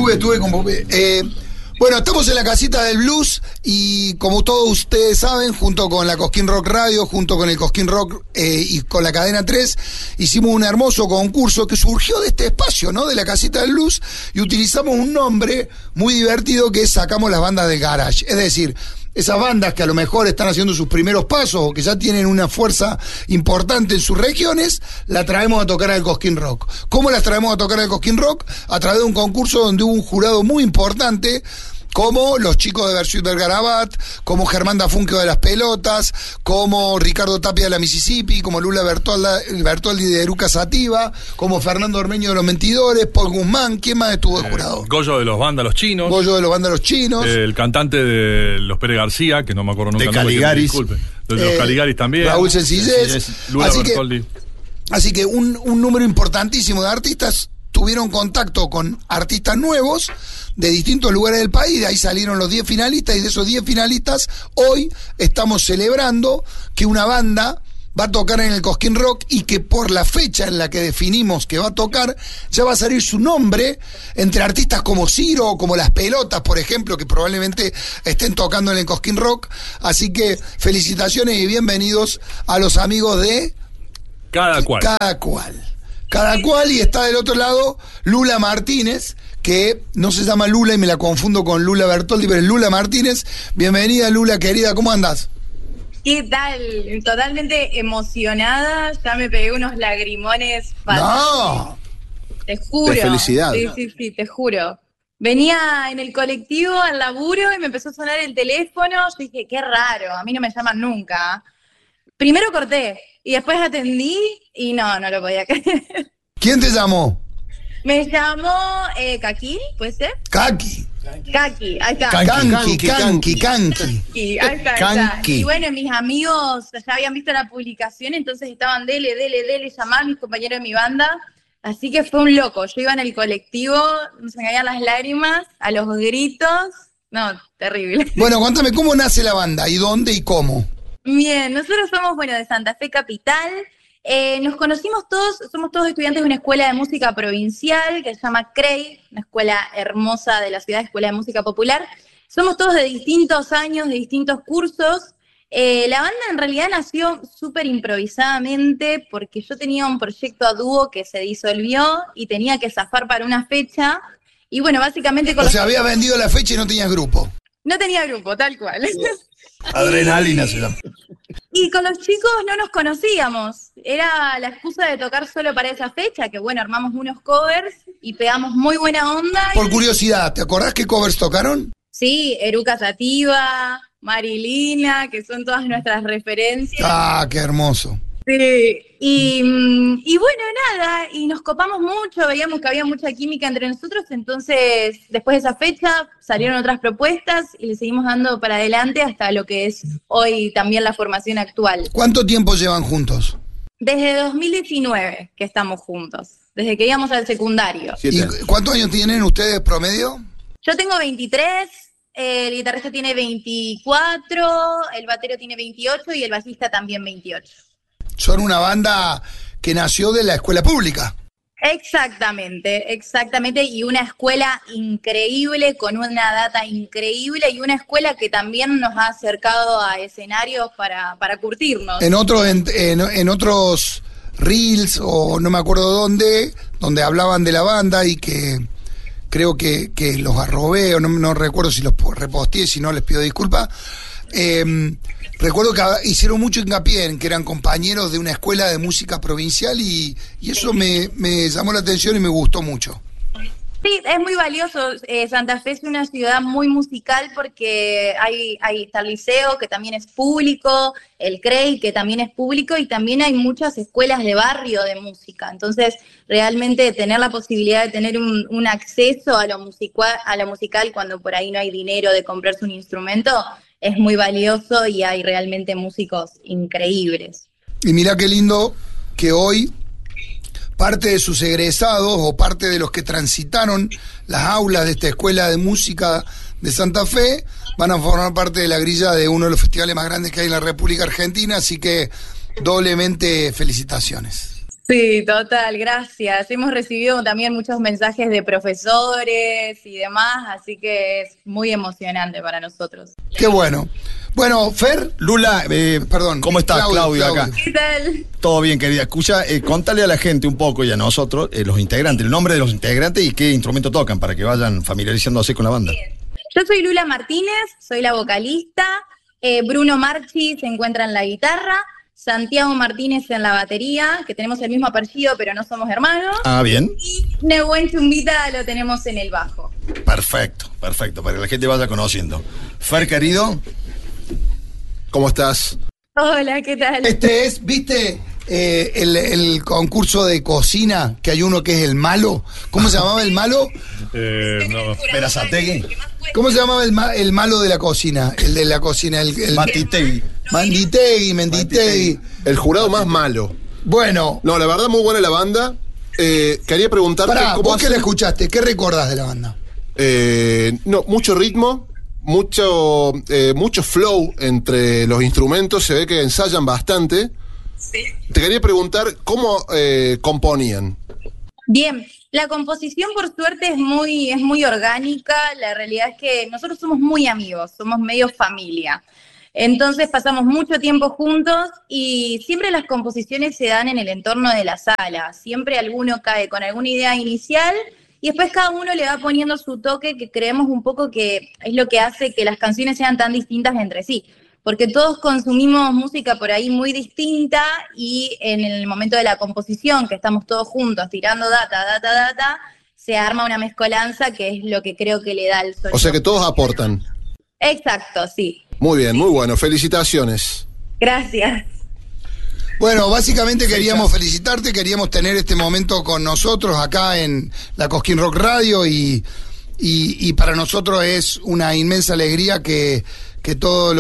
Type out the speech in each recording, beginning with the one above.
Estuve con Popé. Bueno, estamos en la casita del blues y como todos ustedes saben, junto con la Cosquín Rock Radio, junto con el Cosquín Rock y con la Cadena 3, hicimos un hermoso concurso que surgió de este espacio, ¿no? De la casita del blues, y utilizamos un nombre muy divertido que es Sacamos las bandas del garage. Es decir, esas bandas que a lo mejor están haciendo sus primeros pasos o que ya tienen una fuerza importante en sus regiones, la traemos a tocar al Cosquín Rock. ¿Cómo las traemos a tocar al Cosquín Rock? A través de un concurso donde hubo un jurado muy importante, como los chicos de Bersuit Vergarabat, como Germán Dafunquio de las Pelotas, como Ricardo Tapia de la Mississippi, como Lula Bertoldi de Eruca Sativa, como Fernando Ormeño de los Mentidores, Paul Guzmán. ¿Quién más estuvo de jurado? Goyo de los Vándalos Chinos. Goyo de los Vándalos Chinos. El cantante de Los Pérez García, que no me acuerdo nunca. De Caligaris. Disculpe. De los Caligaris también. Raúl Sencillez. Lula Bertoldi. Así que un número importantísimo de artistas tuvieron contacto con artistas nuevos de distintos lugares del país. De ahí salieron los 10 finalistas, y de esos 10 finalistas hoy estamos celebrando que una banda va a tocar en el Cosquín Rock, y que por la fecha en la que definimos que va a tocar, ya va a salir su nombre entre artistas como Ciro o como Las Pelotas, por ejemplo, que probablemente estén tocando en el Cosquín Rock. Así que felicitaciones y bienvenidos a los amigos de Cada Cual. Cada Cual, y está del otro lado Lula Martínez, que no se llama Lula y me la confundo con Lula Bertoldi, pero es Lula Martínez. Bienvenida, Lula, querida, ¿cómo andás? ¿Qué tal? Totalmente emocionada, ya me pegué unos lagrimones. ¡No! Te juro. De felicidad. Sí, te juro. Venía en el colectivo al laburo y me empezó a sonar el teléfono. Yo dije, qué raro, a mí no me llaman nunca. Primero corté y después atendí y no lo podía creer. ¿Quién te llamó? Me llamó Kaki, ¿puede ser? Kaki, ahí está. Kanki. Y ahí está. Kanki. Y bueno, mis amigos ya habían visto la publicación, entonces estaban dele, llamar a mis compañeros de mi banda. Así que fue un loco. Yo iba en el colectivo, se me caían las lágrimas, a los gritos. No, terrible. Bueno, cuéntame, ¿cómo nace la banda? ¿Y dónde y cómo? Bien, nosotros somos, de Santa Fe Capital. Nos conocimos todos, somos todos estudiantes de una escuela de música provincial que se llama CREI, una escuela hermosa de la ciudad, Escuela de Música Popular. Somos todos de distintos años, de distintos cursos. La banda en realidad nació súper improvisadamente porque yo tenía un proyecto a dúo que se disolvió y tenía que zafar para una fecha. Y bueno, básicamente... habías vendido la fecha y no tenías grupo. No tenía grupo, tal cual. Adrenalina se llama. Y con los chicos no nos conocíamos. Era la excusa de tocar solo para esa fecha, que bueno, armamos unos covers y pegamos muy buena onda. Por curiosidad, ¿te acordás qué covers tocaron? Sí, Eruca Sativa, Marilina, que son todas nuestras referencias. Ah, qué hermoso. Sí, y bueno, nada, y nos copamos mucho, veíamos que había mucha química entre nosotros, entonces después de esa fecha salieron otras propuestas y le seguimos dando para adelante hasta lo que es hoy también la formación actual. ¿Cuánto tiempo llevan juntos? Desde 2019 que estamos juntos, desde que íbamos al secundario. ¿Y cuántos años tienen ustedes promedio? Yo tengo 23, el guitarrista tiene 24, el batero tiene 28 y el bajista también 28. Son una banda que nació de la escuela pública. Exactamente, y una escuela increíble, con una data increíble, y una escuela que también nos ha acercado a escenarios para curtirnos. En otros reels, o no me acuerdo donde hablaban de la banda y que creo que los arrobé, o no recuerdo si los reposteé, si no les pido disculpas. Recuerdo que hicieron mucho hincapié en que eran compañeros de una escuela de música provincial y eso me llamó la atención y me gustó mucho. Sí, es muy valioso. Santa Fe es una ciudad muy musical porque está el liceo, que también es público, el CREI, que también es público, y también hay muchas escuelas de barrio de música. Entonces, realmente tener la posibilidad de tener un acceso a lo musical cuando por ahí no hay dinero de comprarse un instrumento es muy valioso, y hay realmente músicos increíbles. Y mirá qué lindo que hoy parte de sus egresados o parte de los que transitaron las aulas de esta escuela de música de Santa Fe van a formar parte de la grilla de uno de los festivales más grandes que hay en la República Argentina, así que doblemente felicitaciones. Sí, total, gracias. Hemos recibido también muchos mensajes de profesores y demás, así que es muy emocionante para nosotros. Qué bueno. Bueno, Fer, Lula, perdón. ¿Cómo estás, Claudio, acá? ¿Qué tal? Todo bien, querida. Escucha, contale a la gente un poco y a nosotros los integrantes, el nombre de los integrantes y qué instrumento tocan para que vayan familiarizándose con la banda. Yo soy Lula Martínez, soy la vocalista. Bruno Marchi se encuentra en la guitarra. Santiago Martínez en la batería, que tenemos el mismo apellido, pero no somos hermanos. Ah, bien. Y Nehuen Chumbita lo tenemos en el bajo. Perfecto, para que la gente vaya conociendo. Fer, querido, ¿cómo estás? Hola, ¿qué tal? Este es, ¿viste el concurso de cocina? Que hay uno que es el malo. ¿Cómo se llamaba el malo? No. Berazategui. ¿Cómo se llamaba el malo de la cocina? El de la cocina, el Matitegui. Menditegui. El jurado más malo. Bueno. No, la verdad, muy buena la banda. Quería preguntarte cómo vos que hacen- la escuchaste, ¿qué recordás de la banda? No, mucho ritmo, mucho flow entre los instrumentos. Se ve que ensayan bastante. Sí. Te quería preguntar cómo componían. Bien, la composición por suerte es muy orgánica. La realidad es que nosotros somos muy amigos, somos medio familia. Entonces pasamos mucho tiempo juntos y siempre las composiciones se dan en el entorno de la sala. Siempre alguno cae con alguna idea inicial y después cada uno le va poniendo su toque, que creemos un poco que es lo que hace que las canciones sean tan distintas entre sí. Porque todos consumimos música por ahí muy distinta y en el momento de la composición, que estamos todos juntos tirando data, se arma una mezcolanza que es lo que creo que le da el sonido. O sea que todos aportan. Exacto, sí. Muy bien, muy bueno. Felicitaciones. Gracias. Bueno, básicamente queríamos felicitarte, queríamos tener este momento con nosotros acá en la Cosquín Rock Radio y para nosotros es una inmensa alegría que todos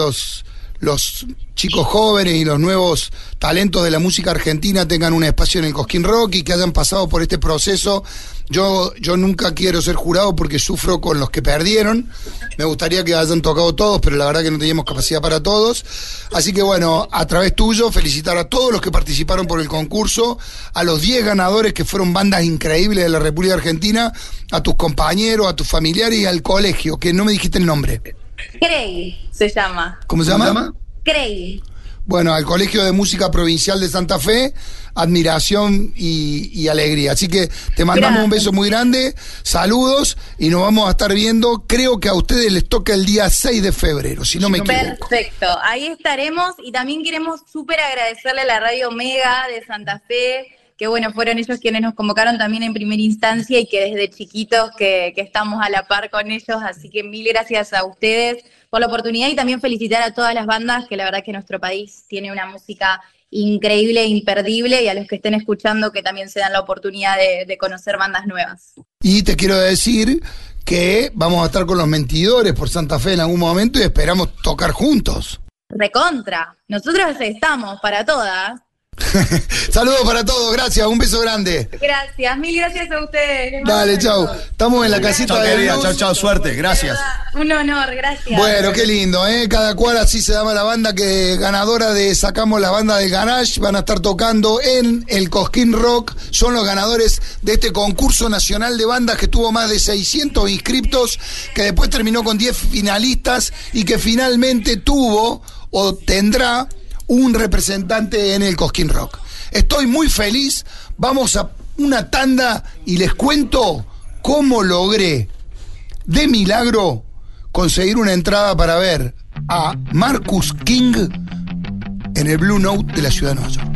los chicos jóvenes y los nuevos talentos de la música argentina tengan un espacio en el Cosquín Rock y que hayan pasado por este proceso. Yo nunca quiero ser jurado porque sufro con los que perdieron. Me gustaría que hayan tocado todos, pero la verdad que no teníamos capacidad para todos. Así que bueno, a través tuyo, felicitar a todos los que participaron por el concurso, a los 10 ganadores que fueron bandas increíbles de la República Argentina, a tus compañeros, a tus familiares y al colegio, que no me dijiste el nombre. Crey se llama. ¿Cómo se llama? Crey. Bueno, al Colegio de Música Provincial de Santa Fe, admiración y alegría. Así que te mandamos un beso muy grande, saludos y nos vamos a estar viendo. Creo que a ustedes les toca el día 6 de febrero, si no me equivoco. Perfecto, ahí estaremos y también queremos súper agradecerle a la Radio Mega de Santa Fe, que bueno, fueron ellos quienes nos convocaron también en primera instancia y que desde chiquitos que estamos a la par con ellos, así que mil gracias a ustedes por la oportunidad y también felicitar a todas las bandas, que la verdad que nuestro país tiene una música increíble e imperdible, y a los que estén escuchando que también se dan la oportunidad de conocer bandas nuevas. Y te quiero decir que vamos a estar con los Mentidores por Santa Fe en algún momento y esperamos tocar juntos. Recontra, nosotros estamos para todas. Saludos para todos, gracias, un beso grande. Gracias, mil gracias a ustedes. Les mando Dale, un chau. beso. Estamos en la casita Chao, de querida. Blues. Chao, suerte. Gracias. Un honor, gracias. Bueno, qué lindo, ¿eh? Cada cual así se llama la banda que ganadora de Sacamos la Banda del Garage. Van a estar tocando en el Cosquín Rock. Son los ganadores de este concurso nacional de bandas que tuvo más de 600 inscriptos, que después terminó con 10 finalistas y que finalmente tuvo o tendrá un representante en el Cosquín Rock. Estoy muy feliz. Vamos a una tanda y les cuento cómo logré de milagro conseguir una entrada para ver a Marcus King en el Blue Note de la ciudad de Nueva York.